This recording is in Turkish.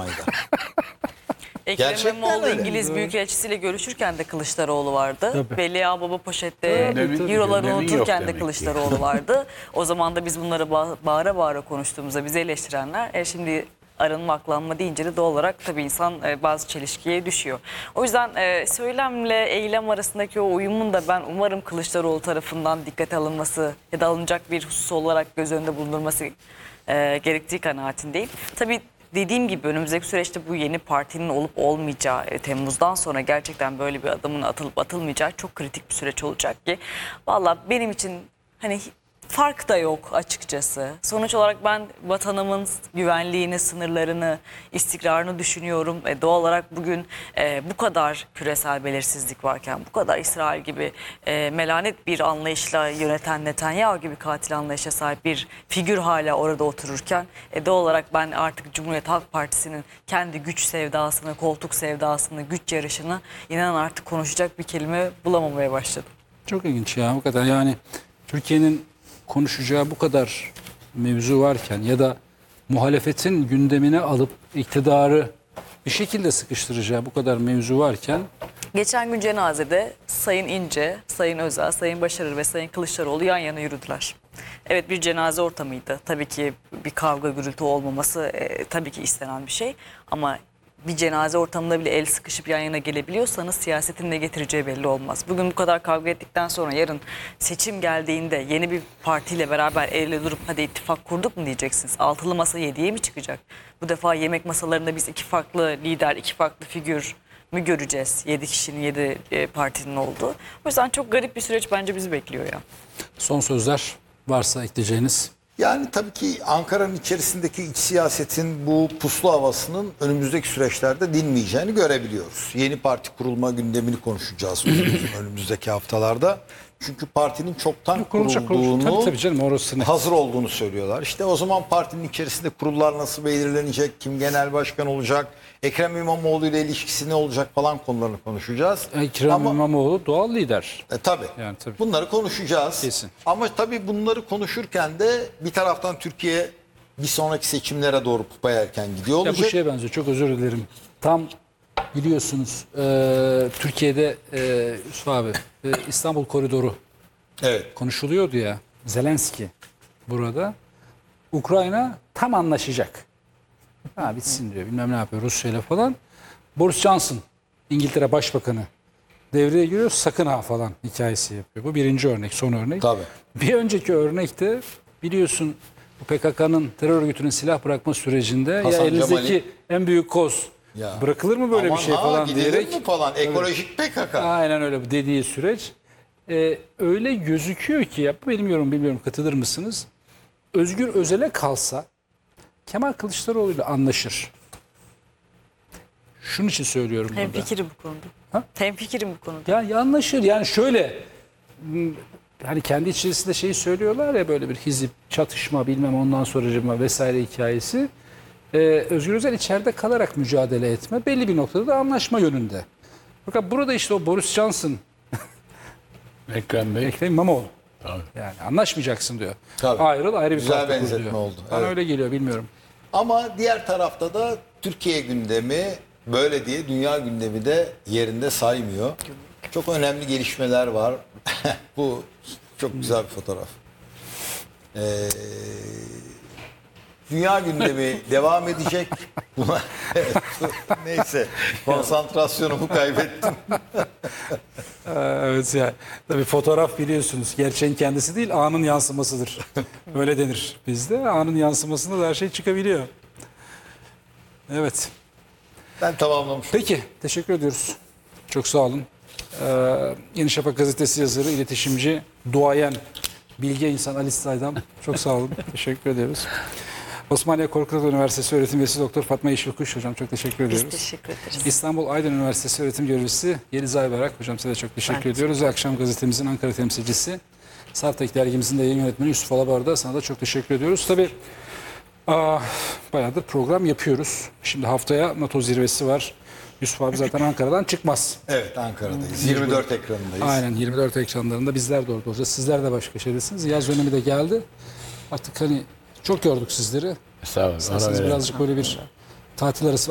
Almanya'da. Ekrem Gerçekten İmamoğlu öyle. İngiliz Büyükelçisiyle görüşürken de Kılıçdaroğlu vardı. Tabii. Velia Baba poşette Tabii. euroları Önemi yok unuturken de demek ki. Kılıçdaroğlu vardı. O zaman da biz bunları bağıra bağıra konuştuğumuzda bizi eleştirenler şimdi arınma aklanma deyince de doğal olarak tabii insan bazı çelişkiye düşüyor. O yüzden söylemle eylem arasındaki o uyumun da ben umarım Kılıçdaroğlu tarafından dikkate alınması ya da alınacak bir husus olarak göz önünde bulundurması gerektiği kanaatindeyim. Tabii dediğim gibi önümüzdeki süreçte bu yeni partinin olup olmayacağı, Temmuz'dan sonra gerçekten böyle bir adımın atılıp atılmayacağı çok kritik bir süreç olacak ki valla benim için hani fark da yok açıkçası. Sonuç olarak ben vatanımın güvenliğini, sınırlarını, istikrarını düşünüyorum. Doğal olarak bugün bu kadar küresel belirsizlik varken, bu kadar İsrail gibi melanet bir anlayışla yöneten Netanyahu gibi katil anlayışa sahip bir figür hala orada otururken doğal olarak ben artık Cumhuriyet Halk Partisi'nin kendi güç sevdasını, koltuk sevdasını, güç yarışını inanın artık konuşacak bir kelime bulamamaya başladım. Çok ilginç ya hakikaten, yani Türkiye'nin konuşacağı bu kadar mevzu varken ya da muhalefetin gündemine alıp iktidarı bir şekilde sıkıştıracağı bu kadar mevzu varken Geçen gün cenazede Sayın İnce, Sayın Özel, Sayın Başarır ve Sayın Kılıçdaroğlu yan yana yürüdüler. Evet, bir cenaze ortamıydı. Tabii ki bir kavga gürültü olmaması tabii ki istenen bir şey. Ama bir cenaze ortamında bile el sıkışıp yan yana gelebiliyorsanız siyasetin ne getireceği belli olmaz. Bugün bu kadar kavga ettikten sonra yarın seçim geldiğinde yeni bir partiyle beraber el ele durup hadi ittifak kurduk mu diyeceksiniz. Altılı masa 7'ye mi çıkacak? Bu defa yemek masalarında biz iki farklı lider, iki farklı figür mü göreceğiz? 7 kişinin 7 partinin olduğu. O yüzden çok garip bir süreç bence bizi bekliyor ya. son sözler varsa ekleyeceğiniz. Yani tabii ki Ankara'nın içerisindeki iç siyasetin bu puslu havasının önümüzdeki süreçlerde dinmeyeceğini görebiliyoruz. Yeni parti kurulma gündemini konuşacağız önümüzdeki haftalarda. Çünkü partinin çoktan kurulduğunu, tabii canım, orası hazır olduğunu söylüyorlar. İşte o zaman partinin içerisinde kurullar nasıl belirlenecek, kim genel başkan olacak, Ekrem İmamoğlu ile ilişkisi ne olacak falan konularını konuşacağız. Ekrem İmamoğlu doğal lider. Tabii. Yani tabii. Bunları konuşacağız. Kesin. Ama tabii bunları konuşurken de bir taraftan Türkiye bir sonraki seçimlere doğru pupa erken gidiyor Ya olacak. bu şeye benziyor, çok özür dilerim. Tam biliyorsunuz Türkiye'de Yusuf abi İstanbul Koridoru Evet. konuşuluyordu ya. Zelenski burada. Ukrayna tam anlaşacak. Ha bitsin diyor, bilmem ne yapıyor Rusya ile falan. Boris Johnson, İngiltere Başbakanı devreye giriyor, sakın ha falan hikayesi yapıyor. Bu birinci örnek, son örnek. Tabii. Bir önceki örnekte biliyorsun bu PKK'nın terör örgütünün silah bırakma sürecinde Hasan ya elinizdeki Cemal'i- en büyük koz Ya. bırakılır mı böyle Aman bir şey ha, falan gidelim diyerek. mi falan, ekolojik PKK. Aynen öyle dediği süreç. Öyle gözüküyor ki ya, bilmiyorum katılır mısınız? Özgür Özel'e kalsa Kemal Kılıçdaroğlu ile anlaşır. Şunun için söylüyorum burada. Hemfikirim bu konuda. Ha? Hemfikirim bu konuda. Ya anlaşır yani şöyle, hani kendi içerisinde şeyi söylüyorlar ya, böyle bir hizip, çatışma bilmem ondan sonra vesaire hikayesi. Özgür Özel içeride kalarak mücadele etme, belli bir noktada da anlaşma yönünde. Fakat burada işte o Boris Johnson, Ekrem İmamoğlu. Tabii. Yani anlaşmayacaksın diyor. Tabii. Ayrıl, ayrı bir Güzel parti kur benzetme diyor. oldu. Bana Evet. öyle geliyor, bilmiyorum. Ama diğer tarafta da Türkiye gündemi böyle diye dünya gündemi de yerinde saymıyor. Çok önemli gelişmeler var. Bu çok güzel bir fotoğraf. Dünya gündemi devam edecek. Neyse, konsantrasyonumu kaybettim. Evet ya. Tabii fotoğraf biliyorsunuz gerçeğin kendisi değil, anın yansımasıdır. Öyle denir bizde. Anın yansımasında da her şey çıkabiliyor. Evet. Ben tamamlamışım. Peki, teşekkür ediyoruz. Çok sağ olun. Yeni Şafak gazetesi yazarı, iletişimci, duayen, bilge insan Ali Saydam. Çok sağ olun. Teşekkür ediyoruz. Osmaniye Korkut Üniversitesi öğretim üyesi Doktor Fatma Yeşilkuş hocam, çok teşekkür ediyoruz. Biz teşekkür ederiz. İstanbul Aydın Üniversitesi öğretim görevlisi Yeliz Aybarak hocam, size de çok teşekkür ediyoruz. Ve akşam gazetemizin Ankara temsilcisi, Sartek dergimizin de yayın yönetmeni Yusuf Alabar'da, sana da çok teşekkür ediyoruz. Tabii bayağıdır program yapıyoruz. Şimdi haftaya NATO zirvesi var. Yusuf abi zaten Ankara'dan çıkmaz. Evet, Ankara'dayız. 24 ekranındayız. Aynen, 24 ekranlarında bizler de orada olacağız. Sizler de başka şeydesiniz. Yaz dönemi de geldi. Artık hani çok gördük sizleri. Sağ olun. İsterseniz birazcık böyle bir tatil arası